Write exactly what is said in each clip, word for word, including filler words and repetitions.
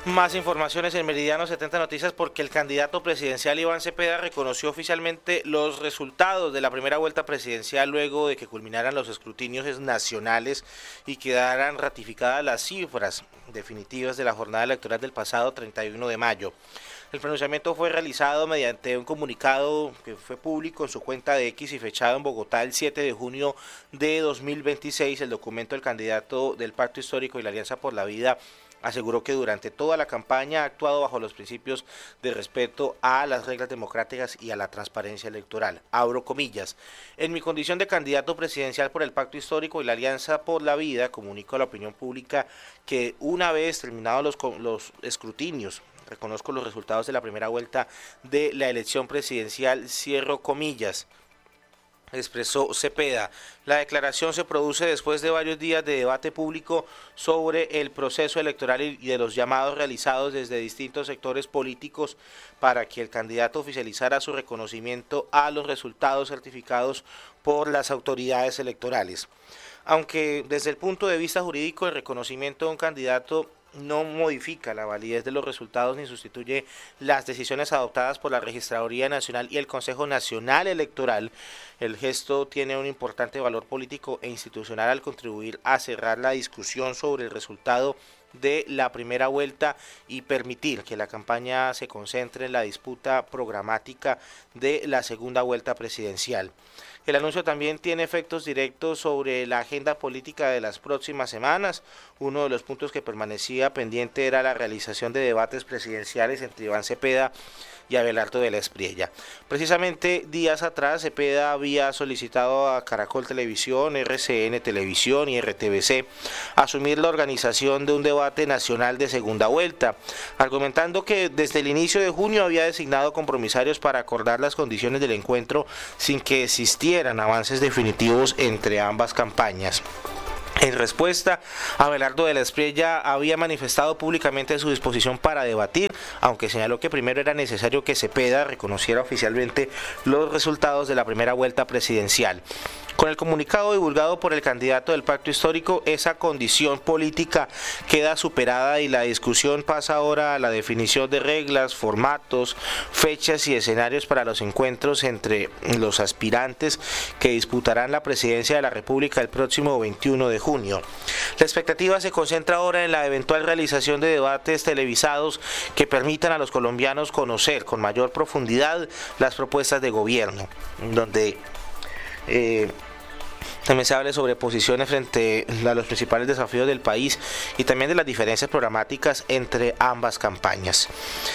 Más informaciones en Meridiano setenta Noticias, porque el candidato presidencial Iván Cepeda reconoció oficialmente los resultados de la primera vuelta presidencial luego de que culminaran los escrutinios nacionales y quedaran ratificadas las cifras definitivas de la jornada electoral del pasado treinta y uno de mayo. El pronunciamiento fue realizado mediante un comunicado que fue público en su cuenta de X y fechado en Bogotá el siete de junio de dos mil veintiséis. El documento del candidato del Pacto Histórico y la Alianza por la Vida aseguró que durante toda la campaña ha actuado bajo los principios de respeto a las reglas democráticas y a la transparencia electoral. Abro comillas. En mi condición de candidato presidencial por el Pacto Histórico y la Alianza por la Vida, comunico a la opinión pública que una vez terminados los, los escrutinios, reconozco los resultados de la primera vuelta de la elección presidencial, cierro comillas, expresó Cepeda. La declaración se produce después de varios días de debate público sobre el proceso electoral y de los llamados realizados desde distintos sectores políticos para que el candidato oficializara su reconocimiento a los resultados certificados por las autoridades electorales. Aunque desde el punto de vista jurídico el reconocimiento de un candidato no modifica la validez de los resultados ni sustituye las decisiones adoptadas por la Registraduría Nacional y el Consejo Nacional Electoral, el gesto tiene un importante valor político e institucional al contribuir a cerrar la discusión sobre el resultado de la primera vuelta y permitir que la campaña se concentre en la disputa programática de la segunda vuelta presidencial. El anuncio también tiene efectos directos sobre la agenda política de las próximas semanas. Uno de los puntos que permanecía pendiente era la realización de debates presidenciales entre Iván Cepeda y Abelardo de la Espriella. Precisamente días atrás, Cepeda había solicitado a Caracol Televisión, R C N Televisión y R T V C asumir la organización de un debate nacional de segunda vuelta, argumentando que desde el inicio de junio había designado compromisarios para acordar las condiciones del encuentro sin que existieran avances definitivos entre ambas campañas. En respuesta, Abelardo de la Espriella había manifestado públicamente su disposición para debatir, aunque señaló que primero era necesario que Cepeda reconociera oficialmente los resultados de la primera vuelta presidencial. Con el comunicado divulgado por el candidato del Pacto Histórico, esa condición política queda superada y la discusión pasa ahora a la definición de reglas, formatos, fechas y escenarios para los encuentros entre los aspirantes que disputarán la presidencia de la República el próximo veintiuno de junio. La expectativa se concentra ahora en la eventual realización de debates televisados que permitan a los colombianos conocer con mayor profundidad las propuestas de gobierno, donde eh, también se hable sobre posiciones frente a los principales desafíos del país y también de las diferencias programáticas entre ambas campañas.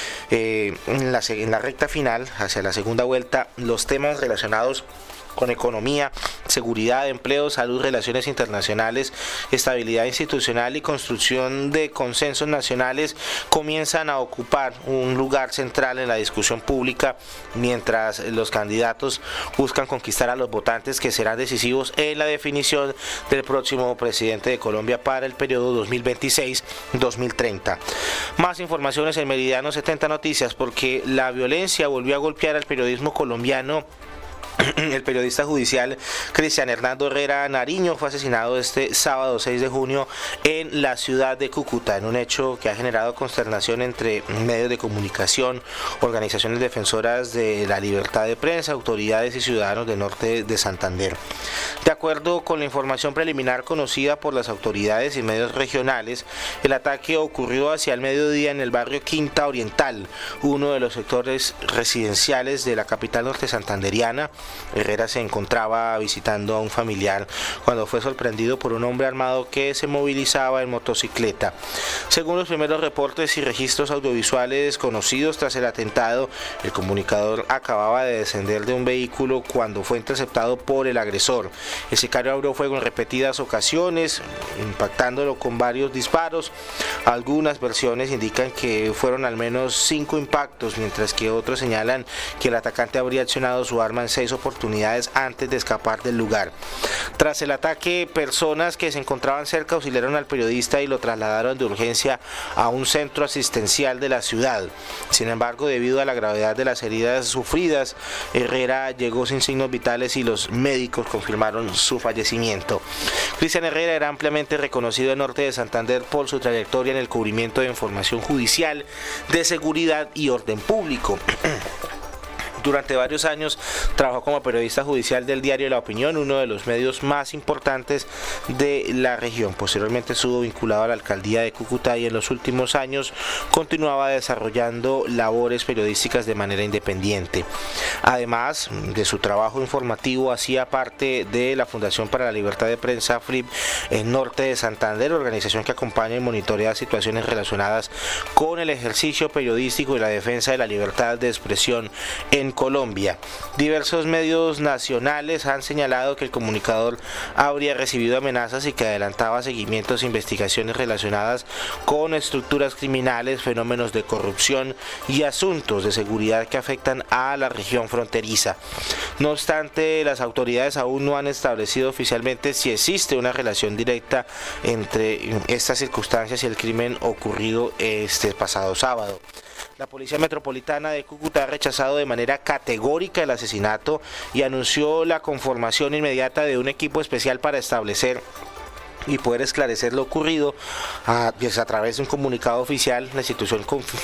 Eh, en, la, en la recta final, hacia la segunda vuelta, los temas relacionados con economía, seguridad, empleo, salud, relaciones internacionales, estabilidad institucional y construcción de consensos nacionales comienzan a ocupar un lugar central en la discusión pública, mientras los candidatos buscan conquistar a los votantes que serán decisivos en la definición del próximo presidente de Colombia para el periodo dos mil veintiséis a dos mil treinta. Más informaciones en Meridiano setenta Noticias, porque la violencia volvió a golpear al periodismo colombiano. El periodista judicial Cristian Hernando Herrera Nariño fue asesinado este sábado seis de junio en la ciudad de Cúcuta, en un hecho que ha generado consternación entre medios de comunicación, organizaciones defensoras de la libertad de prensa, autoridades y ciudadanos del norte de Santander. De acuerdo con la información preliminar conocida por las autoridades y medios regionales, el ataque ocurrió hacia el mediodía en el barrio Quinta Oriental, uno de los sectores residenciales de la capital norte santanderiana. Herrera se encontraba visitando a un familiar cuando fue sorprendido por un hombre armado que se movilizaba en motocicleta. Según los primeros reportes y registros audiovisuales conocidos tras el atentado, el comunicador acababa de descender de un vehículo cuando fue interceptado por el agresor. El sicario abrió fuego en repetidas ocasiones, impactándolo con varios disparos. Algunas versiones indican que fueron al menos cinco impactos, mientras que otros señalan que el atacante habría accionado su arma en seis oportunidades antes de escapar del lugar. Tras el ataque, personas que se encontraban cerca auxiliaron al periodista y lo trasladaron de urgencia a un centro asistencial de la ciudad. Sin embargo, debido a la gravedad de las heridas sufridas, Herrera llegó sin signos vitales y los médicos confirmaron su fallecimiento. Cristian Herrera era ampliamente reconocido en Norte de Santander por su trayectoria en el cubrimiento de información judicial, de seguridad y orden público. Durante varios años trabajó como periodista judicial del diario La Opinión, uno de los medios más importantes de la región. Posteriormente estuvo vinculado a la alcaldía de Cúcuta y en los últimos años continuaba desarrollando labores periodísticas de manera independiente. Además de su trabajo informativo, hacía parte de la Fundación para la Libertad de Prensa, F R I P, en Norte de Santander, organización que acompaña y monitorea situaciones relacionadas con el ejercicio periodístico y la defensa de la libertad de expresión en Colombia. Diversos medios nacionales han señalado que el comunicador habría recibido amenazas y que adelantaba seguimientos e investigaciones relacionadas con estructuras criminales, fenómenos de corrupción y asuntos de seguridad que afectan a la región fronteriza. No obstante, las autoridades aún no han establecido oficialmente si existe una relación directa entre estas circunstancias y el crimen ocurrido este pasado sábado. La Policía Metropolitana de Cúcuta ha rechazado de manera categórica el asesinato y anunció la conformación inmediata de un equipo especial para establecer y poder esclarecer lo ocurrido. A, pues a través de un comunicado oficial, la institución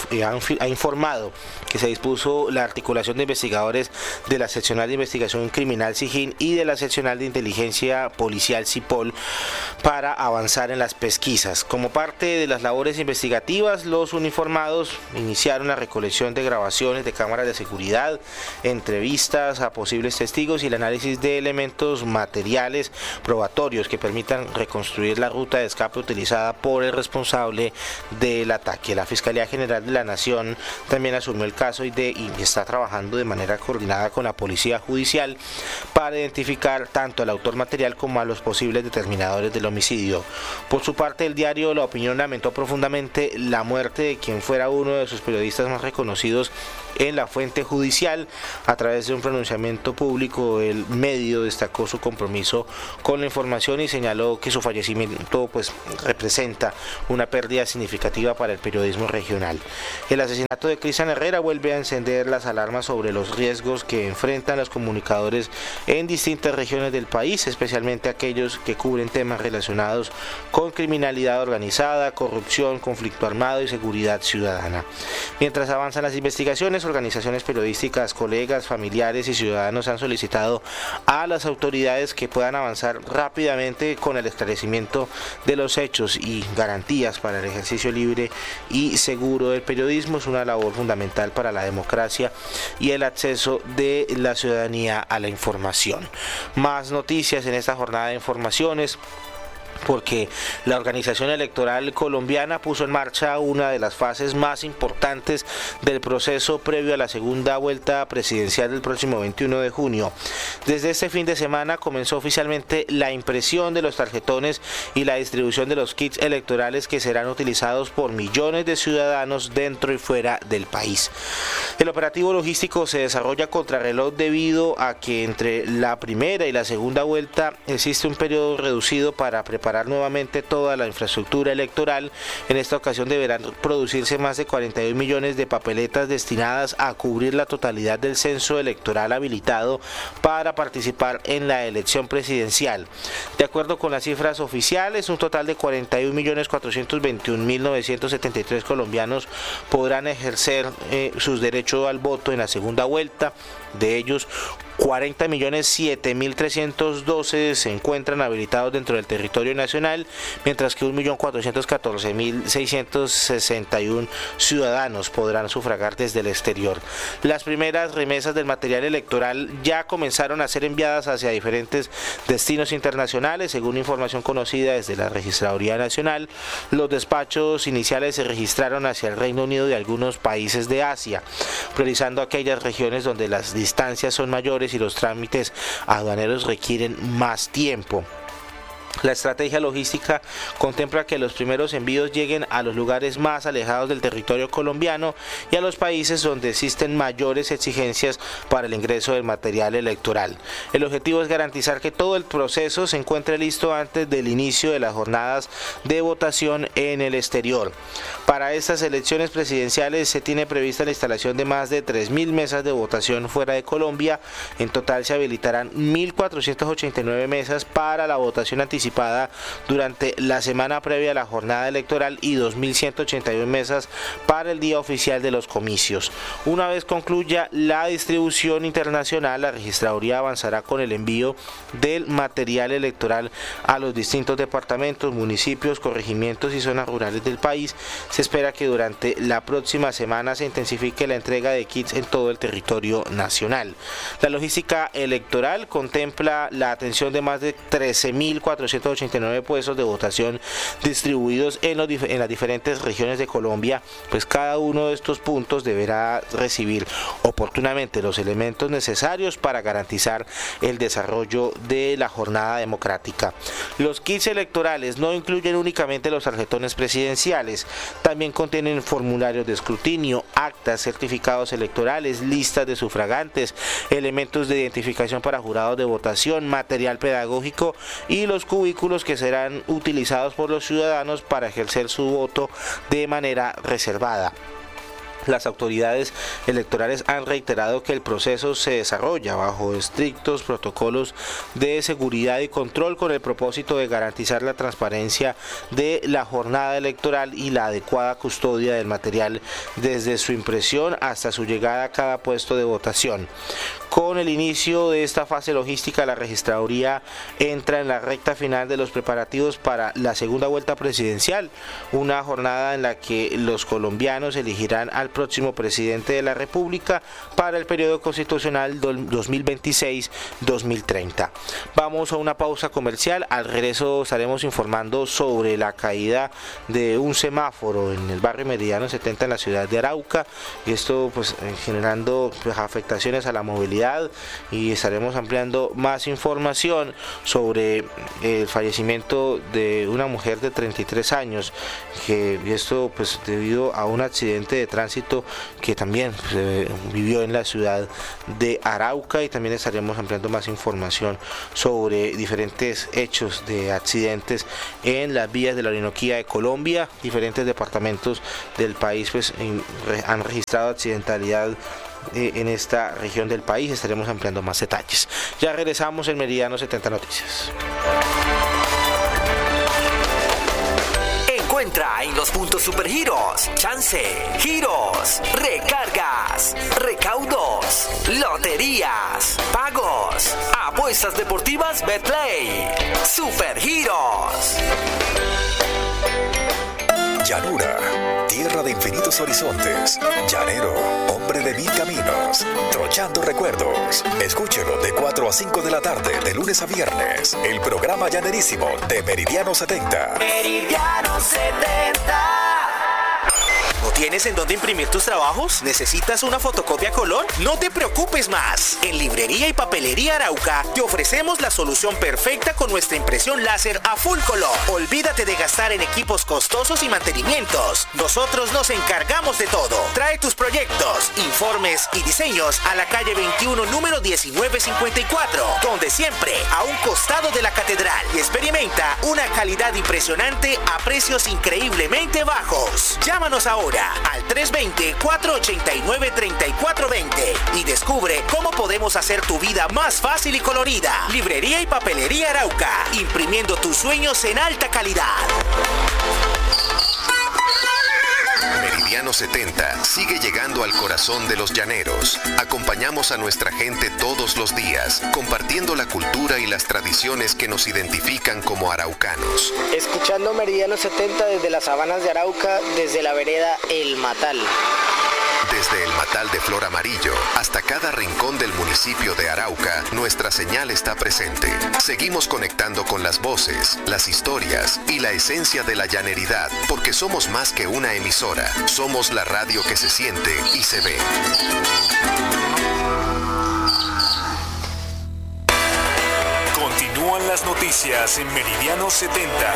ha informado que se dispuso la articulación de investigadores de la Seccional de Investigación Criminal SIGIN y de la Seccional de Inteligencia Policial CIPOL para avanzar en las pesquisas. Como parte de las labores investigativas, los uniformados iniciaron la recolección de grabaciones de cámaras de seguridad, entrevistas a posibles testigos y el análisis de elementos materiales probatorios que permitan reconstruir la ruta de escape utilizada por el responsable del ataque. La Fiscalía General de la Nación también asumió el caso y, de, y está trabajando de manera coordinada con la Policía Judicial para identificar tanto al autor material como a los posibles determinadores del homicidio. Por su parte, el diario La Opinión lamentó profundamente la muerte de quien fuera uno de sus periodistas más reconocidos en la fuente judicial. A través de un pronunciamiento público, el medio destacó su compromiso con la información y señaló que su fallecimiento pues representa una pérdida significativa para el periodismo regional. El asesinato de Cristian Herrera vuelve a encender las alarmas sobre los riesgos que enfrentan los comunicadores en distintas regiones del país, especialmente aquellos que cubren temas relacionados con criminalidad organizada, corrupción, conflicto armado y seguridad ciudadana. Mientras avanzan las investigaciones, organizaciones periodísticas, colegas, familiares y ciudadanos han solicitado a las autoridades que puedan avanzar rápidamente con el esclarecimiento de los hechos y garantías para el ejercicio libre y seguro del periodismo. Es una labor fundamental para la democracia y el acceso de la ciudadanía a la información. Más noticias en esta jornada de informaciones, porque la organización electoral colombiana puso en marcha una de las fases más importantes del proceso previo a la segunda vuelta presidencial del próximo veintiuno de junio. Desde este fin de semana comenzó oficialmente la impresión de los tarjetones y la distribución de los kits electorales que serán utilizados por millones de ciudadanos dentro y fuera del país. El operativo logístico se desarrolla contrarreloj debido a que entre la primera y la segunda vuelta existe un periodo reducido para preparar nuevamente toda la infraestructura electoral. En esta ocasión deberán producirse más de cuarenta y un millones de papeletas destinadas a cubrir la totalidad del censo electoral habilitado para participar en la elección presidencial. De acuerdo con las cifras oficiales, un total de cuarenta y un millones cuatrocientos veintiún mil novecientos setenta y tres colombianos podrán ejercer eh, sus derechos al voto en la segunda vuelta. De ellos, cuarenta millones siete mil trescientos doce se encuentran habilitados dentro del territorio nacional, mientras que un millón cuatrocientos catorce mil seiscientos sesenta y uno ciudadanos podrán sufragar desde el exterior. Las primeras remesas del material electoral ya comenzaron a ser enviadas hacia diferentes destinos internacionales. Según información conocida desde la Registraduría Nacional, los despachos iniciales se registraron hacia el Reino Unido y algunos países de Asia, priorizando aquellas regiones donde las distancias son mayores y los trámites aduaneros requieren más tiempo. La estrategia logística contempla que los primeros envíos lleguen a los lugares más alejados del territorio colombiano y a los países donde existen mayores exigencias para el ingreso del material electoral. El objetivo es garantizar que todo el proceso se encuentre listo antes del inicio de las jornadas de votación en el exterior. Para estas elecciones presidenciales se tiene prevista la instalación de más de tres mil mesas de votación fuera de Colombia. En total se habilitarán mil cuatrocientas ochenta y nueve mesas para la votación anticipada durante la semana previa a la jornada electoral y dos mil ciento ochenta y uno mesas para el día oficial de los comicios. Una vez concluya la distribución internacional, la registraduría avanzará con el envío del material electoral a los distintos departamentos, municipios, corregimientos y zonas rurales del país. Se espera que durante la próxima semana se intensifique la entrega de kits en todo el territorio nacional. La logística electoral contempla la atención de más de trece mil cuatrocientos ochenta y nueve puestos de votación distribuidos en, los, en las diferentes regiones de Colombia, pues cada uno de estos puntos deberá recibir oportunamente los elementos necesarios para garantizar el desarrollo de la jornada democrática. Los kits electorales no incluyen únicamente los tarjetones presidenciales, también contienen formularios de escrutinio, actas, certificados electorales, listas de sufragantes, elementos de identificación para jurados de votación, material pedagógico y los cubículos que serán utilizados por los ciudadanos para ejercer su voto de manera reservada. Las autoridades electorales han reiterado que el proceso se desarrolla bajo estrictos protocolos de seguridad y control con el propósito de garantizar la transparencia de la jornada electoral y la adecuada custodia del material desde su impresión hasta su llegada a cada puesto de votación. Con el inicio de esta fase logística, la registraduría entra en la recta final de los preparativos para la segunda vuelta presidencial, una jornada en la que los colombianos elegirán al próximo presidente de la República para el periodo constitucional dos mil veintiséis a dos mil treinta. Vamos a una pausa comercial. Al regreso estaremos informando sobre la caída de un semáforo en el barrio Meridiano setenta en la ciudad de Arauca, y esto pues generando pues, afectaciones a la movilidad, y estaremos ampliando más información sobre el fallecimiento de una mujer de treinta y tres años, que esto pues debido a un accidente de tránsito que también se vivió en la ciudad de Arauca, y también estaremos ampliando más información sobre diferentes hechos de accidentes en las vías de la Orinoquía de Colombia. Diferentes departamentos del país pues han registrado accidentalidad en esta región del país. Estaremos ampliando más detalles. Ya regresamos en Meridiano setenta Noticias. Encuentra en los puntos Supergiros, chance, giros, recargas, recaudos, loterías, pagos, apuestas deportivas Betplay. Supergiros. Llanura, tierra de infinitos horizontes. Llanero, hombre de mil caminos. Trochando recuerdos. Escúchelo de cuatro a cinco de la tarde, de lunes a viernes. El programa llanerísimo de Meridiano setenta. Meridiano setenta. ¿No tienes en dónde imprimir tus trabajos? ¿Necesitas una fotocopia a color? No te preocupes más. En Librería y Papelería Arauca te ofrecemos la solución perfecta con nuestra impresión láser a full color. Olvídate de gastar en equipos costosos y mantenimientos. Nosotros nos encargamos de todo. Trae tus proyectos, informes y diseños a la calle veintiuno, número diecinueve cincuenta y cuatro, donde siempre a un costado de la catedral, y experimenta una calidad impresionante a precios increíblemente bajos. Llámanos ahora al tres dos cero, cuatro ocho nueve, tres cuatro dos cero y descubre cómo podemos hacer tu vida más fácil y colorida. Librería y Papelería Arauca, imprimiendo tus sueños en alta calidad. Meridiano setenta sigue llegando al corazón de los llaneros. Acompañamos a nuestra gente todos los días, compartiendo la cultura y las tradiciones que nos identifican como araucanos. Escuchando Meridiano setenta desde las sabanas de Arauca, desde la vereda El Matal. Desde el Matal de Flor Amarillo hasta cada rincón del municipio de Arauca, nuestra señal está presente. Seguimos conectando con las voces, las historias y la esencia de la llaneridad, porque somos más que una emisora. Somos la radio que se siente y se ve. Continúan las noticias en Meridiano setenta.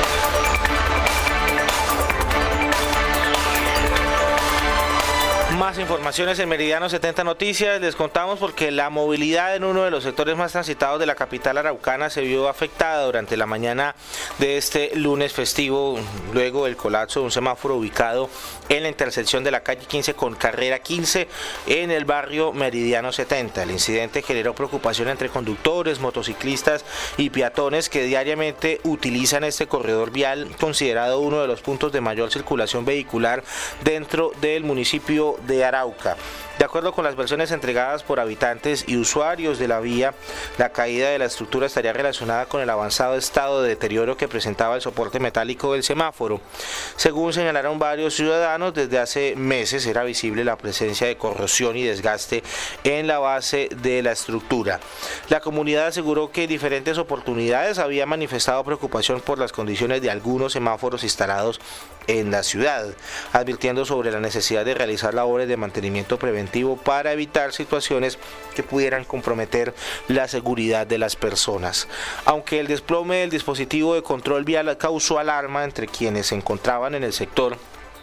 Más Más informaciones en Meridiano setenta Noticias. Les contamos porque la movilidad en uno de los sectores más transitados de la capital araucana se vio afectada durante la mañana de este lunes festivo, luego del colapso de un semáforo ubicado en la intersección de la calle quince con carrera quince en el barrio Meridiano setenta. El incidente generó preocupación entre conductores, motociclistas y peatones que diariamente utilizan este corredor vial, considerado uno de los puntos de mayor circulación vehicular dentro del municipio de Arauca. De acuerdo con las versiones entregadas por habitantes y usuarios de la vía, la caída de la estructura estaría relacionada con el avanzado estado de deterioro que presentaba el soporte metálico del semáforo. Según señalaron varios ciudadanos, desde hace meses era visible la presencia de corrosión y desgaste en la base de la estructura. La comunidad aseguró que en diferentes oportunidades había manifestado preocupación por las condiciones de algunos semáforos instalados en la ciudad, advirtiendo sobre la necesidad de realizar labores de mantenimiento preventivo para evitar situaciones que pudieran comprometer la seguridad de las personas. Aunque el desplome del dispositivo de control vial causó alarma entre quienes se encontraban en el sector,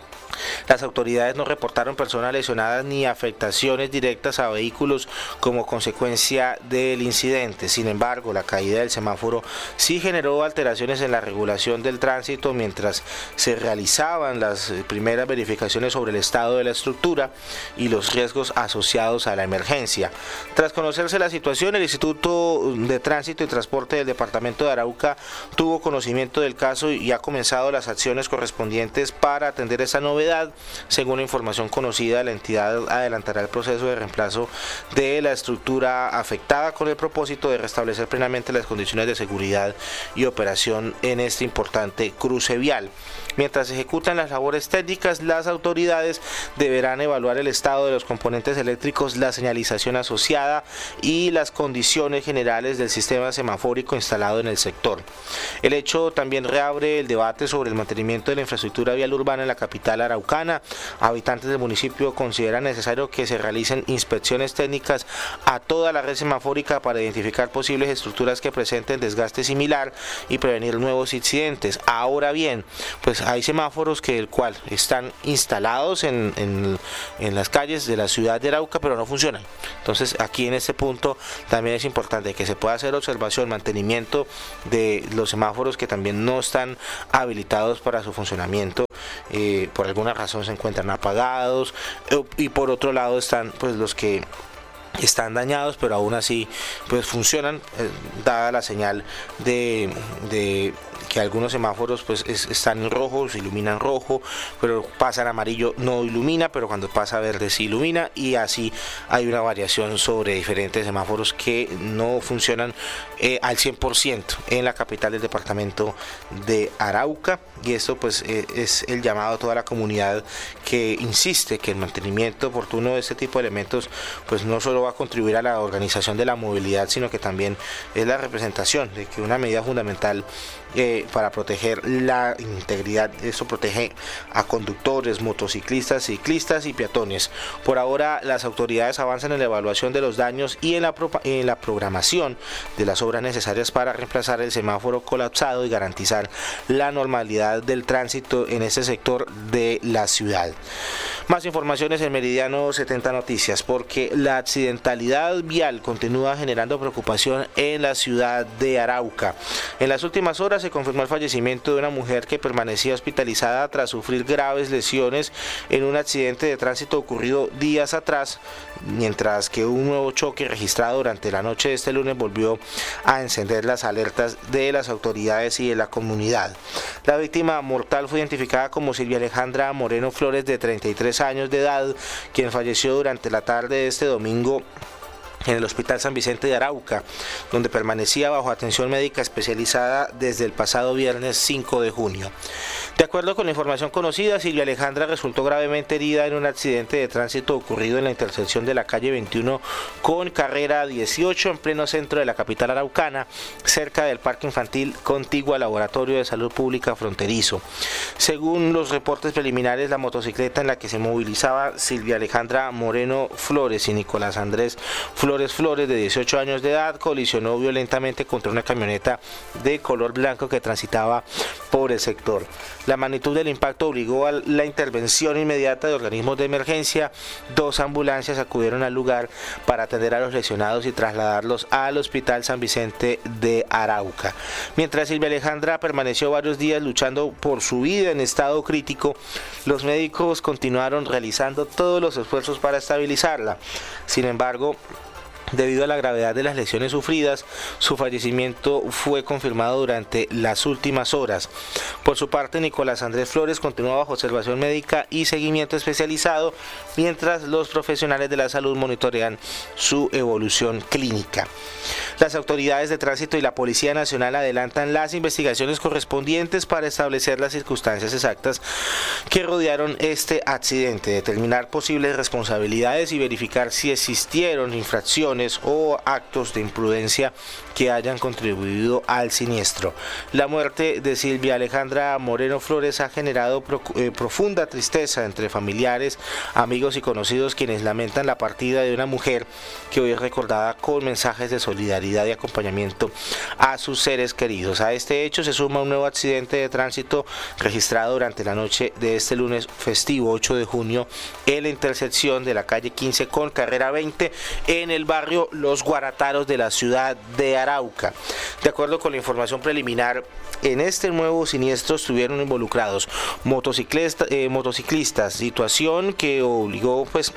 las autoridades no reportaron personas lesionadas ni afectaciones directas a vehículos como consecuencia del incidente. Sin embargo, la caída del semáforo sí generó alteraciones en la regulación del tránsito mientras se realizaban las primeras verificaciones sobre el estado de la estructura y los riesgos asociados a la emergencia. Tras conocerse la situación, el Instituto de Tránsito y Transporte del Departamento de Arauca tuvo conocimiento del caso y ha comenzado las acciones correspondientes para atender esta novedad. Según la información conocida, la entidad adelantará el proceso de reemplazo de la estructura afectada con el propósito de restablecer plenamente las condiciones de seguridad y operación en este importante cruce vial. Mientras se ejecutan las labores técnicas, las autoridades deberán evaluar el estado de los componentes eléctricos, la señalización asociada y las condiciones generales del sistema semafórico instalado en el sector. El hecho también reabre el debate sobre el mantenimiento de la infraestructura vial urbana en la capital araucana. Habitantes del municipio consideran necesario que se realicen inspecciones técnicas a toda la red semafórica para identificar posibles estructuras que presenten desgaste similar y prevenir nuevos incidentes. Ahora bien, pues hay semáforos que el cual están instalados en, en, en las calles de la ciudad de Arauca, pero no funcionan. Entonces aquí en este punto también es importante que se pueda hacer observación, mantenimiento de los semáforos que también no están habilitados para su funcionamiento. Eh, por alguna razón se encuentran apagados, eh, y por otro lado están pues los que están dañados, pero aún así pues funcionan, eh, dada la señal de, de que algunos semáforos pues es, están en rojo, se iluminan rojo, pero pasa en amarillo, no ilumina, pero cuando pasa a verde sí ilumina, y así hay una variación sobre diferentes semáforos que no funcionan eh, al cien por ciento en la capital del departamento de Arauca. Y esto pues eh, es el llamado a toda la comunidad que insiste que el mantenimiento oportuno de este tipo de elementos pues no solo va a contribuir a la organización de la movilidad, sino que también es la representación de que una medida fundamental eh, para proteger la integridad, eso protege a conductores, motociclistas, ciclistas y peatones. Por ahora las autoridades avanzan en la evaluación de los daños y en la, pro, en la programación de las obras necesarias para reemplazar el semáforo colapsado y garantizar la normalidad del tránsito en este sector de la ciudad. Más informaciones en Meridiano setenta Noticias, porque la accidentalidad vial continúa generando preocupación en la ciudad de Arauca. En las últimas horas se confirmó el fallecimiento de una mujer que permanecía hospitalizada tras sufrir graves lesiones en un accidente de tránsito ocurrido días atrás, mientras que un nuevo choque registrado durante la noche de este lunes volvió a encender las alertas de las autoridades y de la comunidad. La víctima mortal fue identificada como Silvia Alejandra Moreno Flores, de treinta y tres años de edad, quien falleció durante la tarde de este domingo en el Hospital San Vicente de Arauca, donde permanecía bajo atención médica especializada desde el pasado viernes cinco de junio. De acuerdo con la información conocida, Silvia Alejandra resultó gravemente herida en un accidente de tránsito ocurrido en la intersección de la calle veintiuno con carrera dieciocho en pleno centro de la capital araucana, cerca del parque infantil contiguo al Laboratorio de Salud Pública Fronterizo. Según los reportes preliminares, la motocicleta en la que se movilizaba Silvia Alejandra Moreno Flores y Nicolás Andrés Flores Flores Flores, de dieciocho años de edad, colisionó violentamente contra una camioneta de color blanco que transitaba por el sector. La magnitud del impacto obligó a la intervención inmediata de organismos de emergencia. Dos ambulancias acudieron al lugar para atender a los lesionados y trasladarlos al Hospital San Vicente de Arauca. Mientras Silvia Alejandra permaneció varios días luchando por su vida en estado crítico, los médicos continuaron realizando todos los esfuerzos para estabilizarla. Sin embargo, debido a la gravedad de las lesiones sufridas, su fallecimiento fue confirmado durante las últimas horas. Por su parte, Nicolás Andrés Flores continúa bajo observación médica y seguimiento especializado, mientras los profesionales de la salud monitorean su evolución clínica. Las autoridades de tránsito y la Policía Nacional adelantan las investigaciones correspondientes para establecer las circunstancias exactas que rodearon este accidente, determinar posibles responsabilidades y verificar si existieron infracciones o actos de imprudencia que hayan contribuido al siniestro. La muerte de Silvia Alejandra Moreno Flores ha generado pro, eh, profunda tristeza entre familiares, amigos y conocidos, quienes lamentan la partida de una mujer que hoy es recordada con mensajes de solidaridad y acompañamiento a sus seres queridos. A este hecho se suma un nuevo accidente de tránsito registrado durante la noche de este lunes festivo ocho de junio en la intersección de la calle quince con carrera veinte en el barrio Los Guarataros de la ciudad de Arauca. De acuerdo con la información preliminar, en este nuevo siniestro estuvieron involucrados motociclistas, eh, motociclistas, situación que obligó pues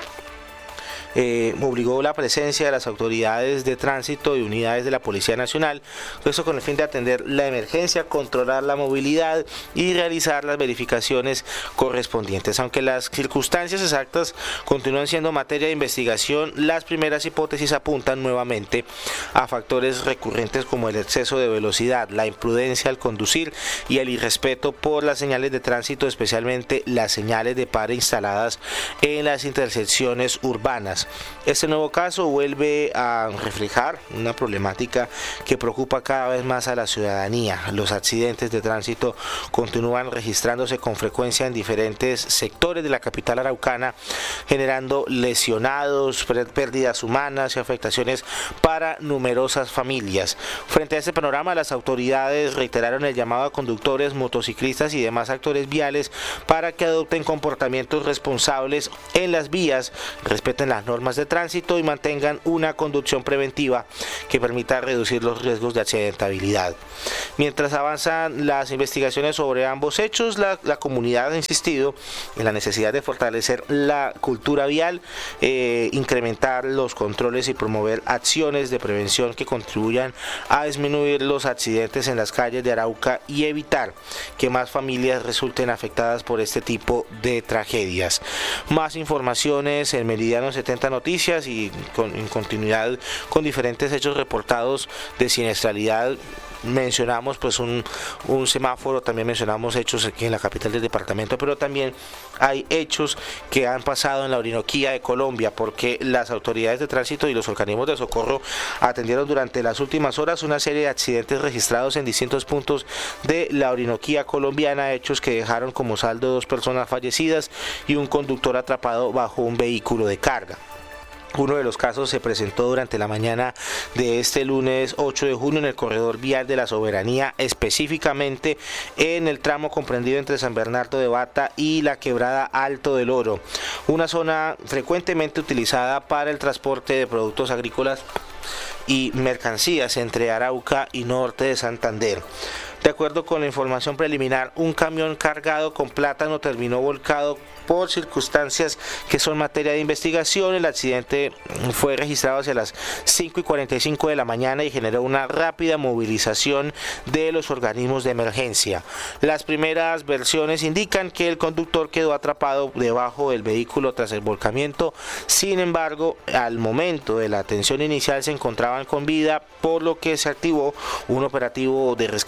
Eh, obligó la presencia de las autoridades de tránsito y unidades de la Policía Nacional, esto con el fin de atender la emergencia, controlar la movilidad y realizar las verificaciones correspondientes. Aunque las circunstancias exactas continúan siendo materia de investigación, las primeras hipótesis apuntan nuevamente a factores recurrentes como el exceso de velocidad, la imprudencia al conducir y el irrespeto por las señales de tránsito, especialmente las señales de pare instaladas en las intersecciones urbanas. Este nuevo caso vuelve a reflejar una problemática que preocupa cada vez más a la ciudadanía. Los accidentes de tránsito continúan registrándose con frecuencia en diferentes sectores de la capital araucana, generando lesionados, pérdidas humanas y afectaciones para numerosas familias. Frente a este panorama, las autoridades reiteraron el llamado a conductores, motociclistas y demás actores viales para que adopten comportamientos responsables en las vías, respeten las normas de tránsito y mantengan una conducción preventiva que permita reducir los riesgos de accidentabilidad. Mientras avanzan las investigaciones sobre ambos hechos, la, la comunidad ha insistido en la necesidad de fortalecer la cultura vial, eh, incrementar los controles y promover acciones de prevención que contribuyan a disminuir los accidentes en las calles de Arauca y evitar que más familias resulten afectadas por este tipo de tragedias. Más informaciones en Meridiano setenta Noticias y con, en continuidad con diferentes hechos reportados de siniestralidad. Mencionamos pues un, un semáforo, también mencionamos hechos aquí en la capital del departamento, pero también hay hechos que han pasado en la Orinoquía de Colombia, porque las autoridades de tránsito y los organismos de socorro atendieron durante las últimas horas una serie de accidentes registrados en distintos puntos de la Orinoquía colombiana, hechos que dejaron como saldo dos personas fallecidas y un conductor atrapado bajo un vehículo de carga. Uno de los casos se presentó durante la mañana de este lunes ocho de junio en el corredor vial de la Soberanía, específicamente en el tramo comprendido entre San Bernardo de Bata y la quebrada Alto del Oro, una zona frecuentemente utilizada para el transporte de productos agrícolas y mercancías entre Arauca y norte de Santander. De acuerdo con la información preliminar, un camión cargado con plátano terminó volcado por circunstancias que son materia de investigación. El accidente fue registrado hacia las cinco y cuarenta y cinco de la mañana y generó una rápida movilización de los organismos de emergencia. Las primeras versiones indican que el conductor quedó atrapado debajo del vehículo tras el volcamiento. Sin embargo, al momento de la atención inicial se encontraban con vida, por lo que se activó un operativo de rescate con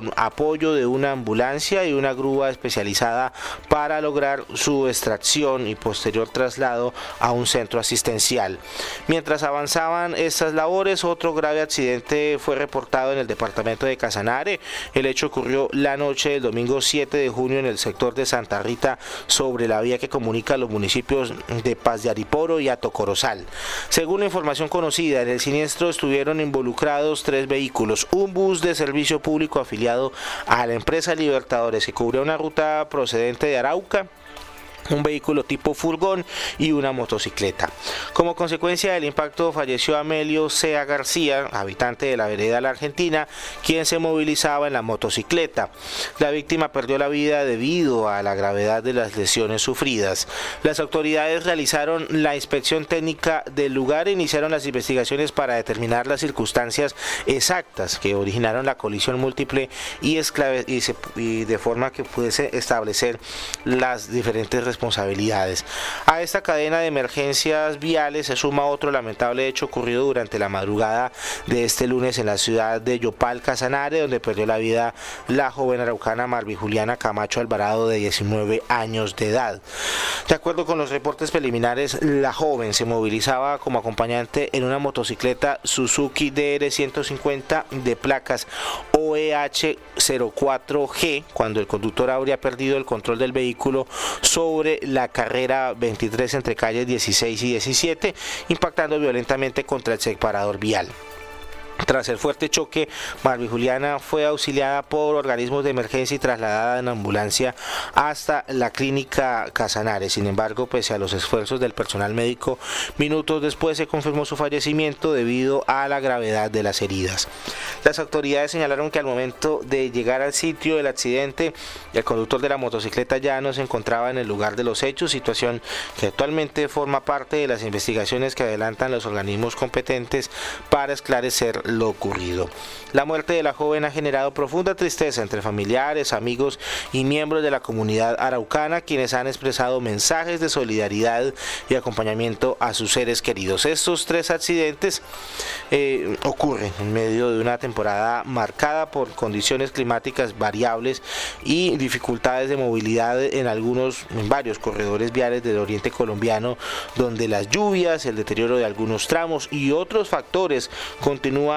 con apoyo de una ambulancia y una grúa especializada para lograr su extracción y posterior traslado a un centro asistencial. Mientras avanzaban estas labores, otro grave accidente fue reportado en el departamento de Casanare. El hecho ocurrió la noche del domingo siete de junio en el sector de Santa Rita, sobre la vía que comunica los municipios de Paz de Ariporo y Atocorozal. Según la información conocida, en el siniestro estuvieron involucrados tres vehículos, un bus de servicio público afiliado a la empresa Libertadores que cubría una ruta procedente de Arauca, un vehículo tipo furgón y una motocicleta. Como consecuencia del impacto falleció Amelio Sea García, habitante de la vereda La Argentina, quien se movilizaba en la motocicleta. La víctima perdió la vida debido a la gravedad de las lesiones sufridas. Las autoridades realizaron la inspección técnica del lugar e iniciaron las investigaciones para determinar las circunstancias exactas que originaron la colisión múltiple y, esclave, y, se, y de forma que pudiese establecer las diferentes responsabilidades. A esta cadena de emergencias viales se suma otro lamentable hecho ocurrido durante la madrugada de este lunes en la ciudad de Yopal, Casanare, donde perdió la vida la joven araucana Marvi Juliana Camacho Alvarado, de diecinueve años de edad. De acuerdo con los reportes preliminares, la joven se movilizaba como acompañante en una motocicleta Suzuki D R ciento cincuenta de placas O E H cero cuatro G cuando el conductor habría perdido el control del vehículo sobre la carrera veintitrés entre calles dieciséis y diecisiete, impactando violentamente contra el separador vial. Tras el fuerte choque, Marvi Juliana fue auxiliada por organismos de emergencia y trasladada en ambulancia hasta la clínica Casanare. Sin embargo, pese a los esfuerzos del personal médico, minutos después se confirmó su fallecimiento debido a la gravedad de las heridas. Las autoridades señalaron que al momento de llegar al sitio del accidente, el conductor de la motocicleta ya no se encontraba en el lugar de los hechos, situación que actualmente forma parte de las investigaciones que adelantan los organismos competentes para esclarecer lo ocurrido. La muerte de la joven ha generado profunda tristeza entre familiares, amigos y miembros de la comunidad araucana, quienes han expresado mensajes de solidaridad y acompañamiento a sus seres queridos. Estos tres accidentes eh, ocurren en medio de una temporada marcada por condiciones climáticas variables y dificultades de movilidad en algunos, en varios corredores viales del oriente colombiano, donde las lluvias, el deterioro de algunos tramos y otros factores continúan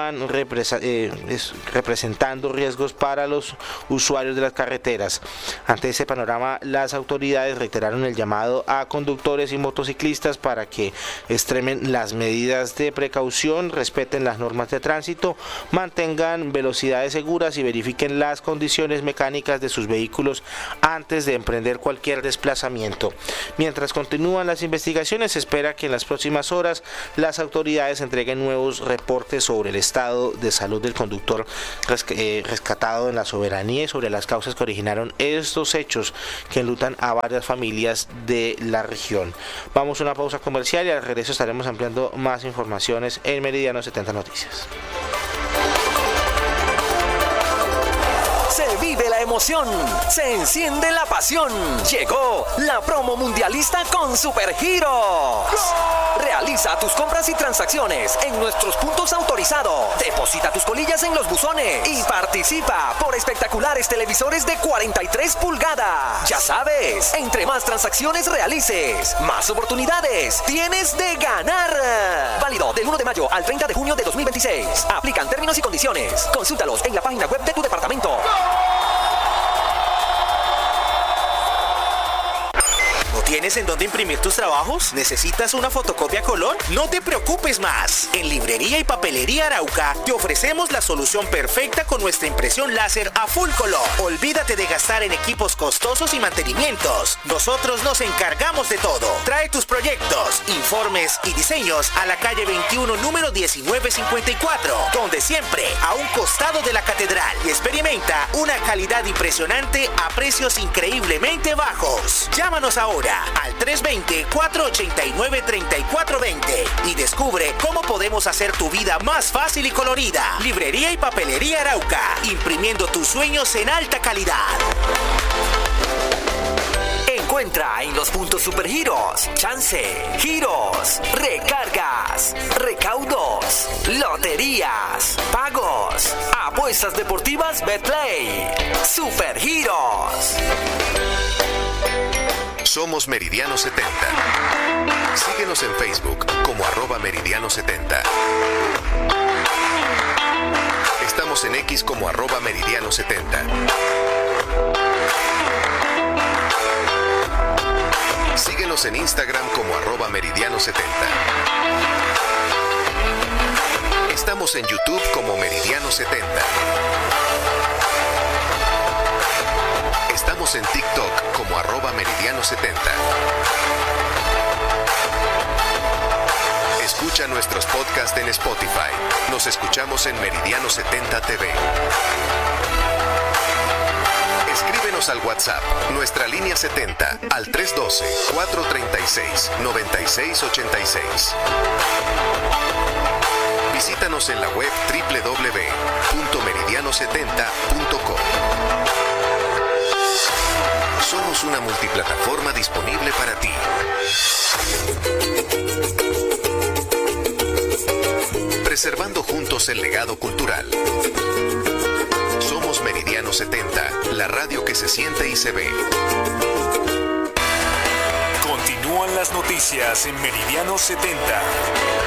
eh, representando riesgos para los usuarios de las carreteras. Ante ese panorama, las autoridades reiteraron el llamado a conductores y motociclistas para que extremen las medidas de precaución, respeten las normas de tránsito, mantengan velocidades seguras y verifiquen las condiciones mecánicas de sus vehículos antes de emprender cualquier desplazamiento. Mientras continúan las investigaciones, se espera que en las próximas horas las autoridades entreguen nuevos reportes sobre el estado de salud del conductor rescatado en La Soberanía y sobre las causas que originaron estos hechos que enlutan a varias familias de la región. Vamos a una pausa comercial y al regreso estaremos ampliando más informaciones en Meridiano setenta Noticias. Se vive la emoción, se enciende la pasión. Llegó la promo mundialista con Supergiros. Realiza tus compras y transacciones en nuestros puntos autorizados. Deposita tus colillas en los buzones y participa por espectaculares televisores de cuarenta y tres pulgadas. Ya sabes, entre más transacciones realices, más oportunidades tienes de ganar. Válido del uno de mayo al treinta de junio de dos mil veintiséis. Aplican términos y condiciones. Consúltalos en la página web de tu departamento. ¿Tienes en dónde imprimir tus trabajos? ¿Necesitas una fotocopia a color? No te preocupes más. En Librería y Papelería Arauca te ofrecemos la solución perfecta con nuestra impresión láser a full color. Olvídate de gastar en equipos costosos y mantenimientos. Nosotros nos encargamos de todo. Trae tus proyectos, informes y diseños a la calle veintiuno, número diecinueve cincuenta y cuatro, donde siempre a un costado de la catedral, y experimenta una calidad impresionante a precios increíblemente bajos. Llámanos ahora al tres dos cero, cuatro ocho nueve, tres cuatro dos cero y descubre cómo podemos hacer tu vida más fácil y colorida. Librería y Papelería Arauca, imprimiendo tus sueños en alta calidad. En encuentra en los puntos Supergiros, Chance, Giros, Recargas, Recaudos, Loterías, Pagos, Apuestas Deportivas Betplay. Supergiros. Somos Meridiano setenta. Síguenos en Facebook como arroba Meridiano setenta. Estamos en X como arroba Meridiano setenta. Síguenos en Instagram como arroba Meridiano setenta. Estamos en YouTube como Meridiano setenta. Estamos en TikTok como arroba Meridiano setenta. Escucha nuestros podcasts en Spotify. Nos escuchamos en Meridiano setenta T V. Escríbenos al WhatsApp, nuestra línea setenta, al tres uno dos, cuatro tres seis, nueve seis ocho seis. Visítanos en la web doble u doble u doble u punto meridiano setenta punto com. Somos una multiplataforma disponible para ti. Preservando juntos el legado cultural. Somos Meridiano setenta, la radio que se siente y se ve. Continúan las noticias en Meridiano setenta.